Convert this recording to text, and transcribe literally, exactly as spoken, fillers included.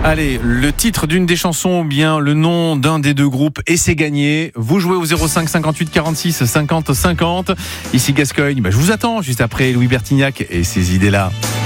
Allez, le titre d'une des chansons ou bien le nom d'un des deux groupes et c'est gagné. Vous jouez au zéro cinq cinquante-huit quarante-six cinquante cinquante. Ici Gascogne, bah, je vous attends juste après Louis Bertignac et ces idées-là.